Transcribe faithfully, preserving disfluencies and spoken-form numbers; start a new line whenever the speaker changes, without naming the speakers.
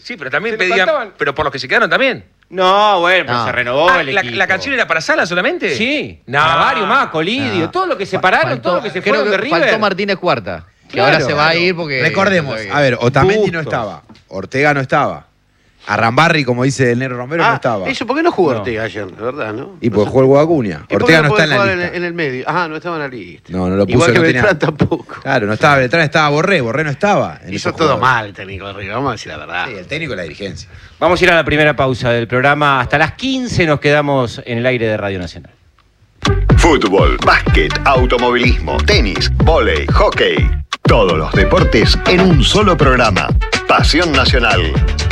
Sí, pero también
Se lo
pedían.
cantaban.
Pero por los que se quedaron también.
No, bueno, pero
No.
se renovó
Ah,
el
la,
equipo.
la canción era para Sala solamente?
Sí,
No.
Navarro más, Colidio,
No.
todo lo que se pararon,
Faltó-
todo lo que se
creo
fueron de
que
River.
Faltó Martínez Cuarta, que
Claro.
ahora se va a ir porque...
Recordemos, a ver, Otamendi no
Bustos.
estaba, Ortega no estaba, Arrambarri, como dice el Negro Romero, no
Ah,
estaba.
eso, ¿por qué no jugó
No.
Ortega ayer, de verdad, no?
Y
No
porque
sé.
jugó el Guacuña.
¿Y por qué
Ortega no
puede
está en la
jugar
lista.
En el medio. Ah, no estaba en la lista.
No, no lo puso,
Igual que
no
Beltrán
tenía-
tampoco.
Claro, no estaba Beltrán, estaba Borré, Borré no estaba. en
Hizo
esos
todo
juegos.
mal el técnico de River, vamos a decir la verdad.
Sí, el técnico y la dirigencia.
Vamos a ir a la primera pausa del programa. Hasta las quince nos quedamos en el aire de Radio Nacional.
Fútbol, básquet, automovilismo, tenis, vóley, hockey. Todos los deportes en un solo programa. Pasión Nacional.